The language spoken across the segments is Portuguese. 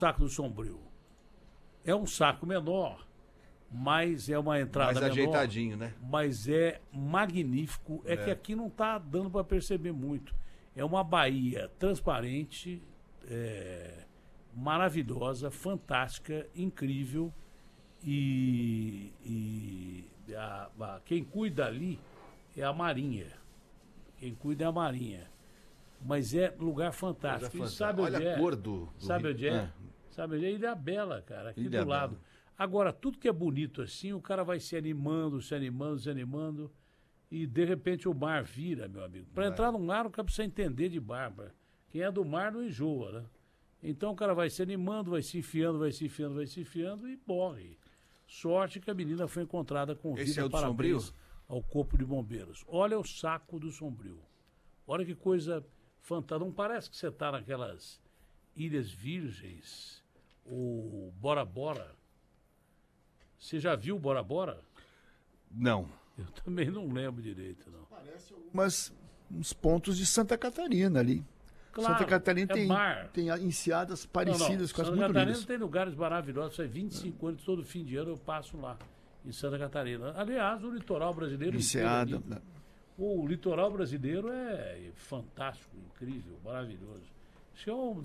saco do Sombrio? É um saco menor, mas é uma entrada Mais menor. ajeitadinho, né? Mas é magnífico. É que aqui não está dando para perceber muito. É uma baía transparente, maravilhosa, fantástica, incrível. E quem cuida ali é a Marinha. Quem cuida é a Marinha. Mas é lugar fantástico. E sabe onde Olha é? a cor do Sabe rio. onde é? Sabe onde é? Ilha Bela, cara, aqui Ilha do lado. Bela. Agora, tudo que é bonito assim, o cara vai se animando, se animando, se animando, e de repente o mar vira, meu amigo. Para entrar no mar, o cara precisa entender de barba. Quem é do mar não enjoa, né? Então o cara vai se animando, vai se enfiando, vai se enfiando, vai se enfiando e morre. Sorte que a menina foi encontrada com vida. Esse é o do Parabéns Sombrio? ao Corpo de Bombeiros. Olha o saco do Sombrio. Olha que coisa fantástica. Não parece que você está naquelas Ilhas Virgens ou Bora Bora? Você já viu Bora Bora? Não. Eu também não lembro direito, não. Parece uns pontos de Santa Catarina ali. Claro, Santa Catarina mar. tem enseadas parecidas com as Santa muito Catarina lindas. tem lugares maravilhosos. Faz 25 anos, todo fim de ano eu passo lá, em Santa Catarina. Aliás, o litoral brasileiro Enseada. inteiro ali. O litoral brasileiro é fantástico, incrível, maravilhoso. Acho que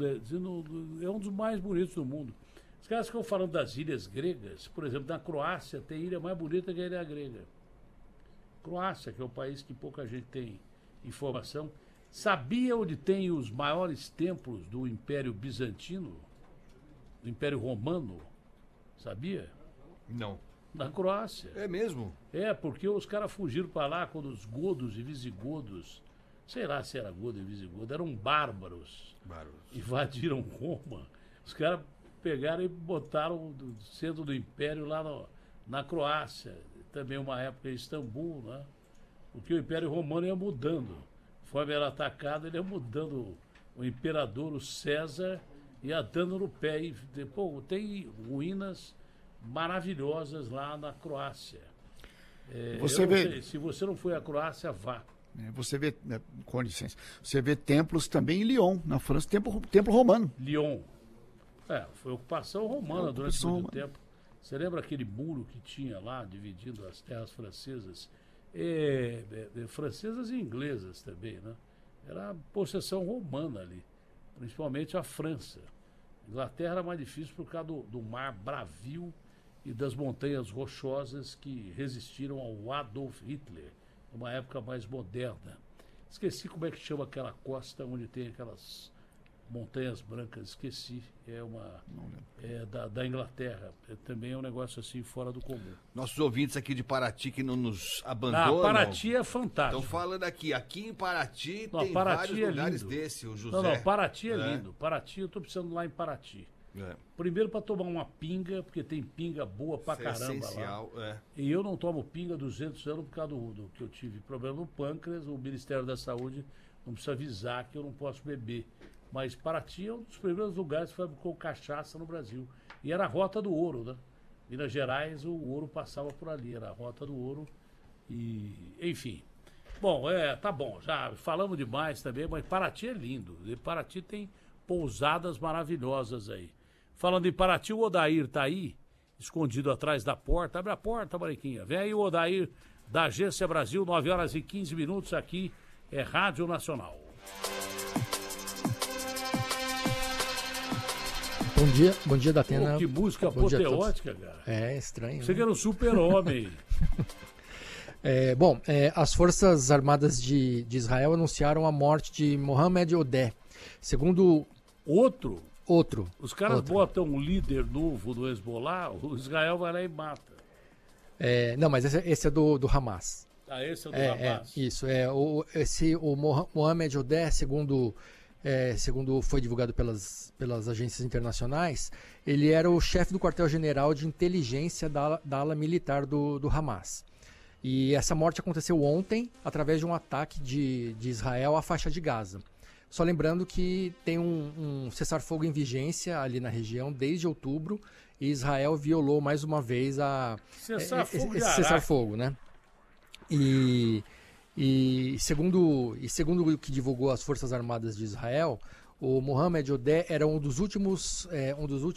é um dos mais bonitos do mundo. Os caras ficam falando das ilhas gregas. Por exemplo, na Croácia tem ilha mais bonita que a ilha grega. Croácia, que é um país que pouca gente tem informação. Sabia onde tem os maiores templos do Império Bizantino? Do Império Romano? Sabia? Não. Na Croácia. É mesmo? É, porque os caras fugiram para lá quando os godos e visigodos, sei lá se era godo e visigodo, eram bárbaros. Invadiram Roma. Os caras pegaram e botaram o centro do Império lá na Croácia. Também uma época em Istambul, né? Porque o Império Romano ia mudando. Conforme era atacado, ele ia mudando. O imperador, o César, ia dando no pé. E, pô, tem ruínas maravilhosas lá na Croácia. Se você não foi à Croácia, vá. Você vê, com licença, você vê templos também em Lyon, na França, templo romano. Lyon. Foi ocupação romana durante muito tempo. Você lembra aquele muro que tinha lá, dividindo as terras francesas? Francesas e inglesas também, né? Era possessão romana ali, principalmente a França. A Inglaterra era mais difícil por causa do mar bravio e das montanhas rochosas que resistiram ao Adolf Hitler, numa época mais moderna. Esqueci como é que chama aquela costa onde tem aquelas montanhas brancas, esqueci. Da Inglaterra. Também é um negócio assim fora do comum. Nossos ouvintes aqui de Paraty que não nos abandonam. Paraty é fantástico. Estão falando aqui em Paraty tem Paraty vários lugares desse, o José. Não, Paraty é lindo. Paraty, eu estou precisando lá em Paraty. Primeiro para tomar uma pinga, porque tem pinga boa pra caramba essencial, lá. E eu não tomo pinga há 200 anos por causa do que eu tive problema no pâncreas. O Ministério da Saúde não precisa avisar que eu não posso beber. Mas Paraty é um dos primeiros lugares que fabricou cachaça no Brasil. E era a Rota do Ouro, né? Minas Gerais, o ouro passava por ali, era a Rota do Ouro. E, enfim. Bom, tá bom, já falamos demais também, mas Paraty é lindo. E Paraty tem pousadas maravilhosas aí. Falando em Paraty, o Odair tá aí, escondido atrás da porta. Abre a porta, Mariquinha. Vem aí o Odair, da Agência Brasil, 9h15, aqui é Rádio Nacional. Bom dia, Datena. Que música apoteótica, cara. É estranho. Você que era um super-homem. As Forças Armadas de Israel anunciaram a morte de Mohamed Odeh. Segundo... Outro? Os caras Outro. botam um líder novo do Hezbollah, o Israel vai lá e mata. Não, mas esse é do Hamas. Esse é do Hamas. Isso. O Mohamed Odeh, segundo foi divulgado pelas agências internacionais, ele era o chefe do quartel-general de inteligência da ala militar do Hamas. E essa morte aconteceu ontem, através de um ataque de Israel à faixa de Gaza. Só lembrando que tem um cessar-fogo em vigência ali na região desde outubro, e Israel violou mais uma vez esse cessar-fogo, né? E segundo o que divulgou as Forças Armadas de Israel, O Mohamed Odeh era um dos últimos